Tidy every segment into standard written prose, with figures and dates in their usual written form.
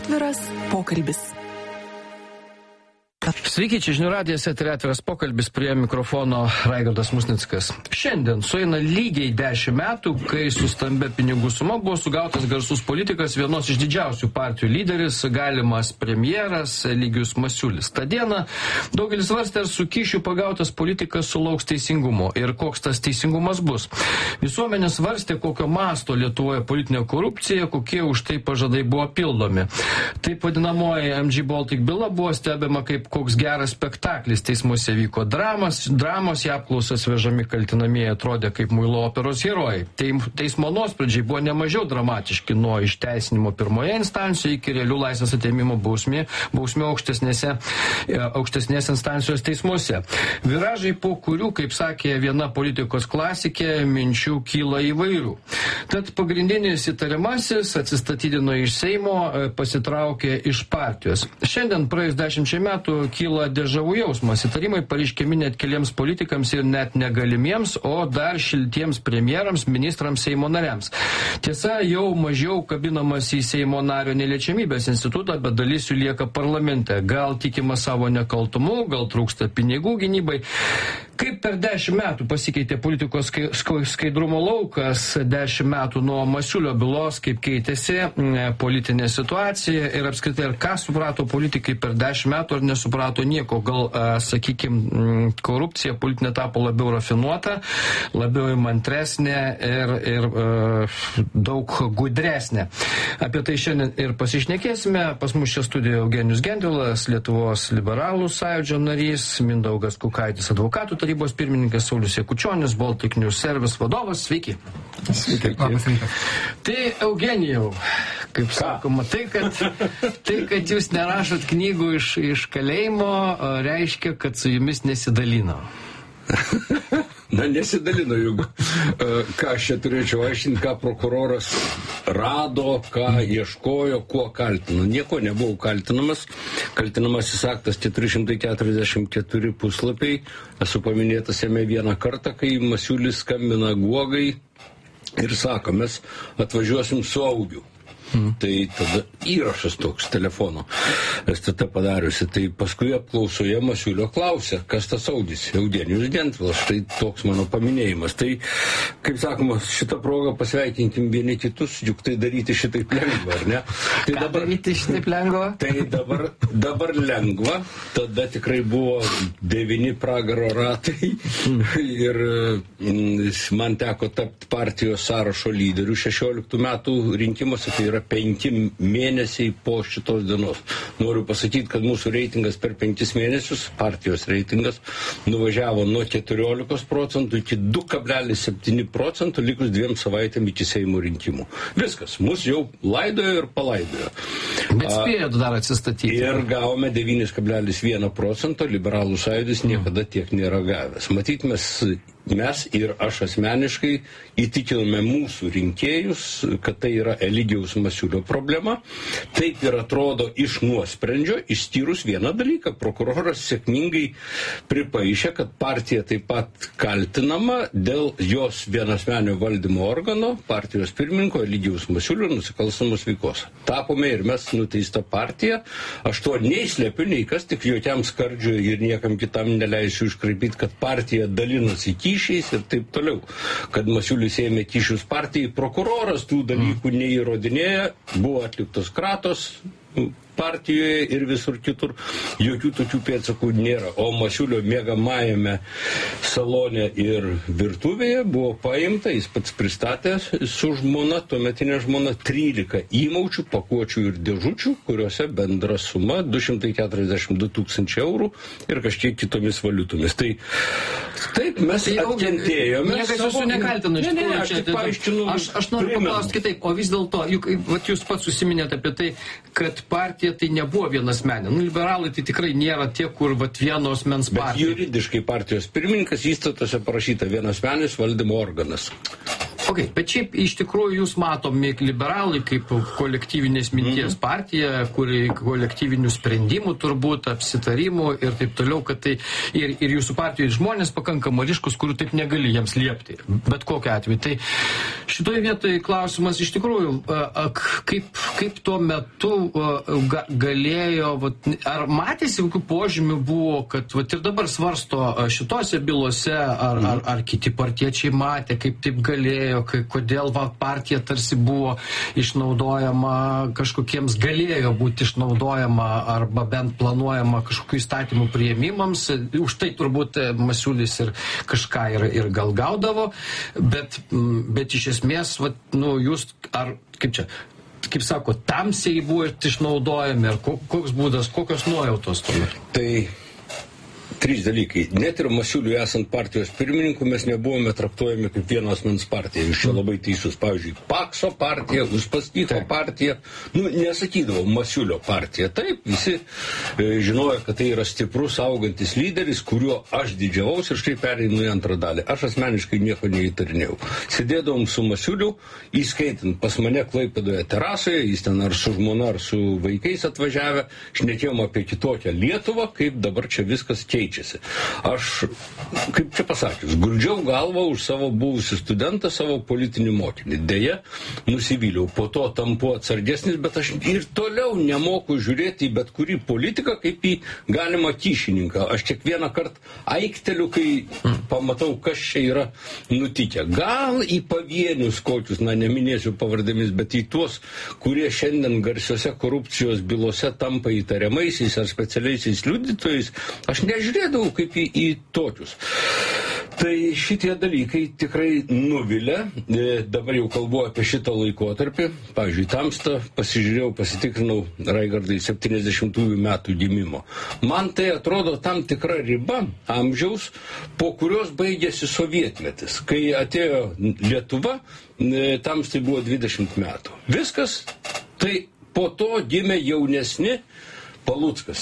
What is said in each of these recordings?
Atviras pokalbis. Sveiki, čia Žinių radijas, eteryje Atviras pokalbis, prie mikrofono Raigardas Musnickas. Šiandien sueina lygiai 10 metų, kai su stambia pinigų suma buvo sugautas garsus politikas, vienos iš didžiausių partijų lyderis, galimas premjeras Eligijus Masiulis. Ta diena daugelis svarstė, ar su kyšiu pagautas politikas sulauks teisingumo ir koks tas teisingumas bus. Visuomenė svarstė, kokio masto Lietuvoje politinė korupcija, kokie už tai pažadai buvo pildomi. Taip vadinamoji MG Baltic byla buvo stebima kaip koks geras spektaklis. Teismuose vyko dramos, į apklausas vežami kaltinamieji atrodė kaip muilo operos herojai. Teismo nuosprendžiai buvo nemažiau dramatiški, nuo išteisinimo pirmoje instancijoje iki realių laisvės atėmimo bausmė aukštesnės instancijos teismuose. Viražai, po kurių, kaip sakė viena politikos klasikė, minčių kyla įvairių. Tad pagrindinis įtariamasis atsistatydino iš Seimo, pasitraukė iš partijos. Šiandien praėjus 10 metų kyla dežavų jausmas. Įtarimai pareiškiami net keliems politikams ir net negalimiems, o dar šiltiems premjerams, ministrams, Seimo nariams. Tiesa, jau mažiau kabinamas į Seimo nario neliečiamybės institutą, bet dalis jų lieka parlamente. Gal tikima savo nekaltumu, gal trūksta pinigų gynybai. Kaip per 10 metų pasikeitė politikos skaidrumo laukas, 10 metų nuo Masiulio bylos, kaip keitėsi politinė situacija ir apskritai, ar ką suprato politikai per 10 metų, ar nesuprato nieko, gal, sakykime, korupcija politinė tapo labiau rafinuota, labiau įmantresnė ir daug gudresnė. Apie tai šiandien ir pasišnekėsime. Pas mus čia studijoje Eugenijus Gentvilas, Lietuvos liberalų sąjūdžio narys, Mindaugas Kukaitis, advokatų tarybos pirmininkas, Saulius Jakučionis, Baltic News Service vadovas. Sveiki. Sveiki. Tai Eugenijau, kaip sakoma, tai, kad jūs nerašot knygų iš kalėjimo, reiškia, kad su jumis nesidalino. Na, nesidalino, juk ką aš čia turėčiau aiškinti, ką prokuroras rado, ką ieškojo, kuo kaltino. Nieko nebuvo kaltinamas. Kaltinamasis aktas 444 puslapiai. Esu paminėtas jame vieną kartą, kai Masiulis skambina Guogai ir sako, mes atvažiuosim su Augiu. Tai tada įrašas toks telefono STT padariusi. Tai paskui apklausoje Masiulio klausė, kas tas Audis? Eugenijus Gentvilas. Tai toks mano paminėjimas. Tai, kaip sakoma, šitą progą pasveikinkim vieni kitus, juk tai daryti šitaip lengva, ar ne? Tai dabar, daryti šitaip lengva? Tai dabar lengva. Tada tikrai buvo 9 pragaro ratai ir man teko tapti partijos sąrašo lyderių 16 metų rinkimuose, tai yra 5 mėnesiai po šitos dienos. Noriu pasakyti, kad mūsų reitingas per 5 mėnesius, partijos reitingas, nuvažiavo nuo 14% iki 2,7%, likus 2 savaitėm iki Seimo rinkimų. Viskas, mus jau laidojo ir palaidojo. Bet spėjot dar atsistatyti. Ir gavome 9,1%, liberalų sąjūdis niekada tiek nėra gavęs. Matyt, mes ir aš asmeniškai įtikinome mūsų rinkėjus, kad tai yra Eligijaus Masiulio problema. Taip ir atrodo iš nuosprendžio, išskyrus vieną dalyką. Prokuroras sėkmingai pripaišė, kad partija taip pat kaltinama dėl jos vienasmenio valdymo organo, partijos pirmininko Eligijaus Masiulio nusikalstamos veikos. Tapome ir mes nuteista partija. Aš to nei slėpiu, nei kas, tik jokiam skardžiui ir niekam kitam neleisiu iškraipyti, kad partija dalinosi kyšiais ir taip toliau. Kad Masiulis ėmė kyšius partijai, prokuroras tų dalykų neįrodinėja, buvo atliktos kratos partijoje ir visur kitur. Jokių tokių pėdsakų nėra. O Masiulio miegamajame salone ir virtuvėje buvo paimta, jis pats pristatė su žmona, tuometinė žmona, 13 įmaučių, pakuočių ir dėžučių, kuriuose bendra suma 242 000 eurų ir kažkiek kitomis valiutomis. Tai taip, mes atkentėjome. Niekas jūsų nekaltino. Aš noriu paklausti kitaip, o vis dėlto, juk jūs pats užsiminėte apie tai, kad partija tai nebuvo vienasmenė. Liberalai tai tikrai nėra tie, kur vienos mens partija. Bet juridiškai partijos pirmininkas įstatuose parašyta vienasmenis valdymo organas. Okay, bet šiaip iš tikrųjų jūs matomi liberalai kaip kolektyvinės minties partija, kuri kolektyvinių sprendimų turbūt, apsitarimų ir taip toliau, kad tai ir jūsų partijoje žmonės pakankamai ryškus, kurių taip negali jiems liepti, bet kokiu atveju. Tai šitoje vietoje klausimas iš tikrųjų, kaip tuo metu galėjo, ar matėsi kokių požymių buvo, kad ir dabar svarsto šitose bylose, ar kiti partiečiai matė, kaip taip galėjo, kodėl partija tarsi buvo išnaudojama, kažkokiems galėjo būti išnaudojama arba bent planuojama kažkokių įstatymų priėmimams. Už tai turbūt Masiulis ir kažką ir gal gaudavo, bet iš esmės, jūs, ar kaip čia, kaip sako, tamsiai buvo išnaudojami, ar koks būdas, kokios nuojautos tuomet? Tai 3 dalykai. Net ir Masiuliui esant partijos pirmininku mes nebuvome traktuojami kaip vienas asmens partija. Jūs čia labai teisus. Pavyzdžiui, Pakso partija, Uspaskicho partija. Nesakydavo Masiulio partija. Taip, visi žinojo, kad tai yra stiprus, augantis lyderis, kuriuo aš didžiavausi ir štai pereinu į antrą dalį. Aš asmeniškai nieko neįtarinėjau. Sėdėdavom su Masiuliu, įskaitant pas mane Klaipėdoje terasoje, jis ten ar su žmona, ar su vaikais atvažiavę, šnekėjom apie kitokią Lietuvą, kaip dabar čia viskas keičiasi. Aš, kaip čia pasakius, guldžiau galvą už savo buvusį studentą, savo politinį mokinį. Deja, nusivyliau. Po to tampu atsargesnis, bet aš ir toliau nemoku žiūrėti į bet kurį politiką kaip į galimą kyšininką. Aš kiekvieną kartą aikteliu, kai pamatau, kas čia yra nutikę. Gal į pavienius kokius, neminėsiu pavardėmis, bet į tuos, kurie šiandien garsiose korupcijos bylose tampa įtariamaisiais ar specialiaisiais liudytojais, aš nežiūrėjau kaip į tokius. Tai šitie dalykai tikrai nuvilia. Dabar jau kalbu apie šitą laikotarpį. Pavyzdžiui, tamstą pasižiūrėjau, pasitikrinau Raigardai 70-ųjų metų gimimo. Man tai atrodo tam tikra riba amžiaus, po kurios baigėsi sovietmetis. Kai atėjo Lietuva, tamstai buvo 20 metų. Viskas, tai po to gimė jaunesni Paluckas,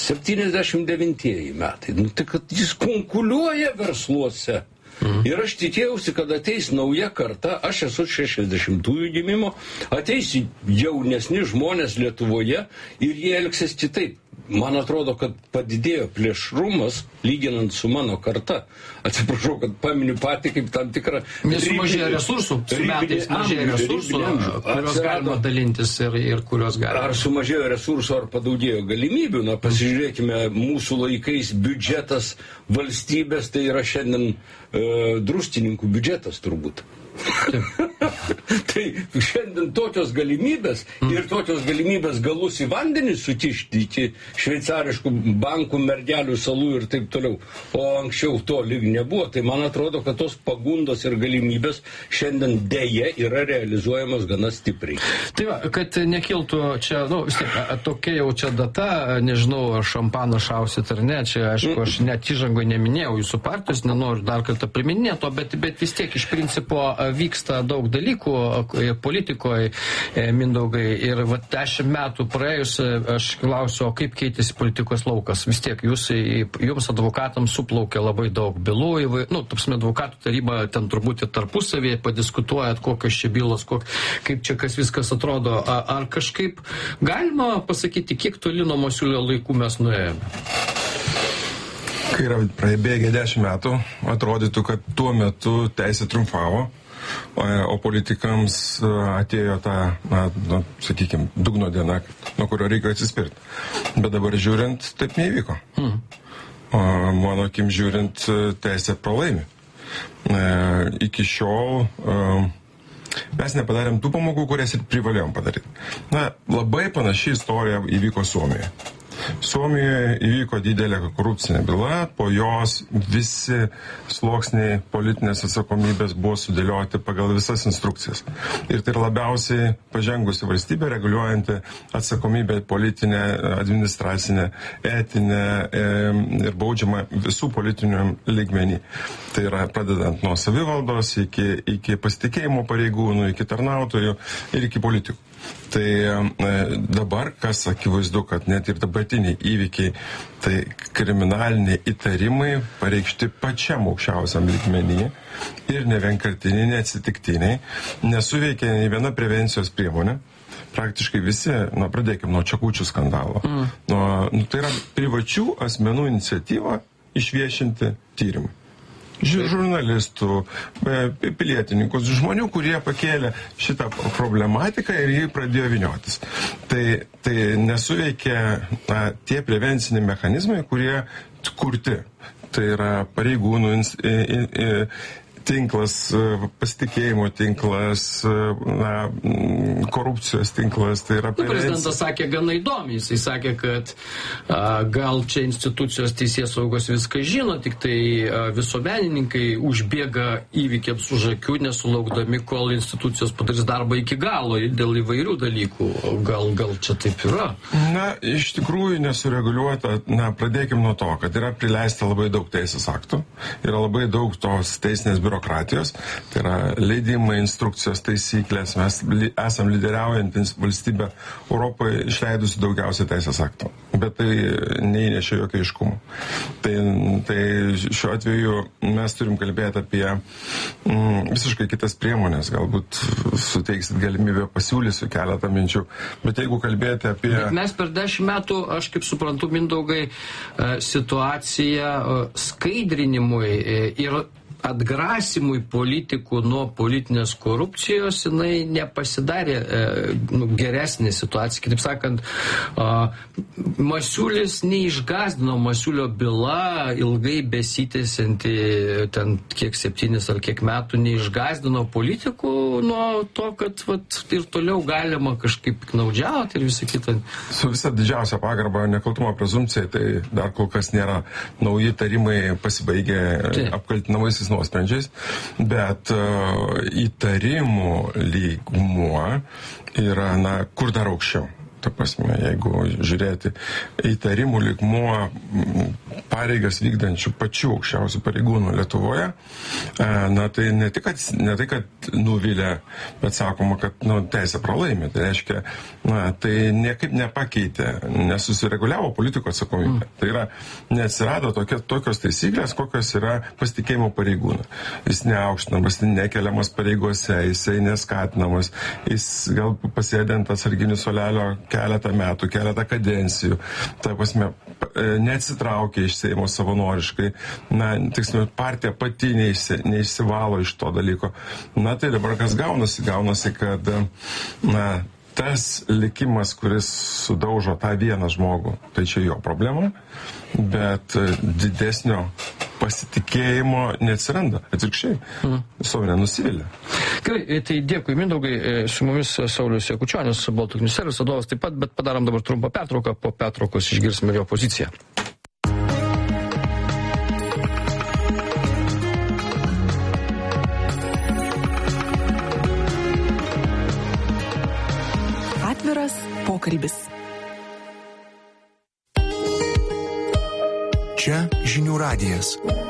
79 metai. Tai kad jis konkuliuoja versluose. Ir aš tikėjausi, kad ateis nauja karta, aš esu 60-ųjų gimimo, ateis jaunesni žmonės Lietuvoje ir jie elgsis kitaip. Man atrodo, kad padidėjo plėšrumas, lyginant su mano karta. Atsiprašau, kad paminiu patį kaip tam tikrą... Nesumažėjo resursų, su metais mažėjo resursų, kurios galima dalintis ir kurios galima. Ar sumažėjo resursų, ar padaugėjo galimybių? Pasižiūrėkime, mūsų laikais biudžetas valstybės, tai yra šiandien druskininkų biudžetas turbūt. Tai šiandien tokios galimybės ir tokios galimybės galus į vandenį sukišti iki šveicariškų bankų, mergelių salų ir taip toliau. O anksčiau to lyg nebuvo. Tai man atrodo, kad tos pagundos ir galimybės šiandien dėja yra realizuojamas gana stipriai. Tai va, kad nekiltų čia, tokia jau čia data, nežinau, šampaną šausit ar ne, čia aišku, aš net įžangoje neminėjau jūsų partijos, nenoriu dar kartą priminėti to, bet vis tiek iš principo vyksta daug dalykų politikoje, Mindaugai, ir 10 metų praėjus, aš klausiu, o kaip keitėsi politikos laukas? Vis tiek jums advokatams suplaukia labai daug bylų, advokatų taryba ten turbūt ir tarpusavėje padiskutuojat, kokios čia bylos, kaip čia kas viskas atrodo. Ar kažkaip galima pasakyti, kiek toli nuo Masiulio laikų mes nuėjome? Kai yra praeibėgę 10 metų, atrodytų, kad tuo metu teisė triumfavo, o politikams atėjo ta, sakykime, dugno diena, nuo kurio reikia atsispirti. Bet dabar žiūrint, taip neįvyko. Mano akim žiūrint, teisė pralaimi. Iki šiol mes nepadarėm tų pamokų, kurias ir privalėjom padaryti. Labai panaši istorija įvyko Suomijoje. Suomijoje įvyko didelė korupcinė byla, po jos visi sluoksniai politinės atsakomybės buvo sudėlioti pagal visas instrukcijas. Ir tai labiausiai pažengusi valstybė, reguliuojanti atsakomybę politinę, administracinę, etinę ir baudžiamą visų politinių lygmenį. Tai yra pradedant nuo savivaldos iki pasitikėjimo pareigūnų, iki tarnautojų ir iki politikų. Tai dabar, kas akivaizdu, kad net ir dabartiniai įvykiai, tai kriminaliniai įtarimai pareikšti pačiam aukščiausiam lygmenyje ir nevienkartiniai, neatsitiktiniai, nesuveikia nei viena prevencijos priemonė. Praktiškai visi, pradėkime nuo Čekučių skandalo. Tai yra privačių asmenų iniciatyva išviešinti tyrimą. Žurnalistų, pilietininkus, žmonių, kurie pakėlė šitą problematiką ir jį pradėjo vyniotis. Tai nesuveikia tie prevenciniai mechanizmai, kurie kurti. Tai yra pareigūnų tinklas, pasitikėjimo tinklas, korupcijos tinklas, tai yra prevencija. Prezidentas sakė gana įdomiai, jisai sakė, kad gal čia institucijos teisėsaugos viską žino, tik tai visuomenininkai užbėga įvykiams už akių, nesulaukdami, kol institucijos padarys darbą iki galo dėl įvairių dalykų. Gal čia taip yra? Iš tikrųjų nesureguliuota, pradėkime nuo to, kad yra prileista labai daug teisės aktų, yra labai daug tos teisinės biurokratijos, tai yra leidimai, instrukcijos, taisyklės, mes esam lyderiaujantis valstybė Europoje išleidusi daugiausiai teisės aktų, bet tai neįnešė jokio aiškumo. Tai šiuo atveju mes turim kalbėti apie visiškai kitas priemonės, galbūt suteiksit galimybę, pasiūlysiu keletą minčių, bet jeigu kalbėti apie... Bet mes per 10 metų, aš kaip suprantu, Mindaugai, situaciją skaidrinimui ir atgrasimui politikų nuo politinės korupcijos jinai nepasidarė geresnė situacija. Kitaip sakant, Masiulis neišgąsdino, Masiulio byla ilgai besitęsianti ten kiek 7 ar kiek metų neišgąsdino politikų nuo to, kad ir toliau galima kažkaip piknaudžiauti ir visą kitą. Su visa didžiausia pagarba nekaltumo prezumpcijai, tai dar kol kas nėra nauji tarimai pasibaigę apkaltinamaisiais nuosprendžiais, bet įtarimų lygmuo yra, kur dar aukščiau. Ta prasme, jeigu žiūrėti įtarimų lygmuo pareigas vykdančių pačių aukščiausių pareigūnų Lietuvoje, tai ne tai, kad nuvilia, bet sakoma, kad teisė pralaimė. Tai reiškia, tai niekaip nepakeitė, nesusireguliavo politikų atsakomybė. Tai yra, neatsirado tokios taisyklės, kokios yra pasitikėjimo pareigūnų. Jis neaukštinamas, nekeliamas pareigose, jisai neskatinamas, jis gal pasėdint atsarginių suolelio keletą metų, keletą kadencijų, tai prasme, neatsitraukė iš Seimo savanoriškai, tiksliau, partija pati neišsivalo iš to dalyko. Tai dabar kas gaunasi, kad tas likimas, kuris sudaužo tą vieną žmogų, tai čia jo problema, bet didesnio pasitikėjimo neatsiranda. Atvirkščiai, visuomenė nusivylė. Gerai, tai dėkui Mindaugai, su mumis Saulius Jakučionis, Baltic News Service vadovas taip pat, bet padarom dabar trumpą pertrauką, po pertraukos išgirsime jo poziciją. Atviras pokalbis. Čia Žinių radijas.